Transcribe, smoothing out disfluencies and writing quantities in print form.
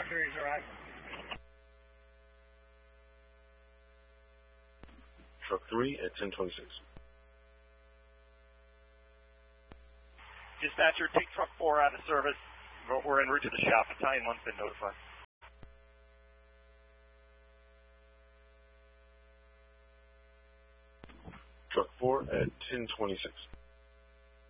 Mercury's arriving. Truck 3 at 1026. Dispatcher, take truck 4 out of service. We're en route to the shop. Battalion 1's been notified. Truck 4 at 1026.